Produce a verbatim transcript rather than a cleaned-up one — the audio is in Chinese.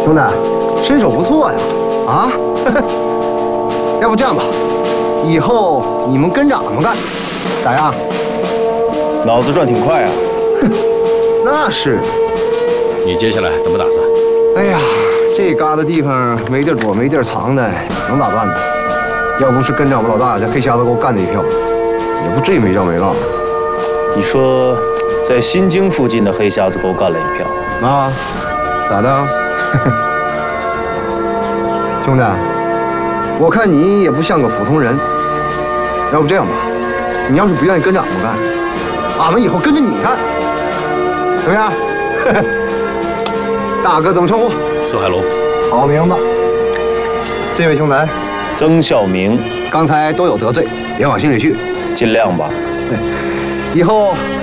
兄弟，身手不错呀！啊，要不这样吧，以后你们跟着俺们干，咋样？ 脑子转挺快啊！ 哼，那是。 你接下来怎么打算？ 哎呀，这旮瘩地方没地儿躲，没地儿藏的，能咋办呢？要不是跟着我们老大在黑瞎子沟干那一票，也不至于没着没落。 你说，在新京附近的黑瞎子沟干了一票啊？咋的？兄弟，我看你也不像个普通人。要不这样吧，你要是不愿意跟着俺们干，俺们以后跟着你干，怎么样？大哥怎么称呼？ 苏海龙。 好名字。这位兄台， 曾孝明。 刚才都有得罪，别往心里去， 尽量吧。 以后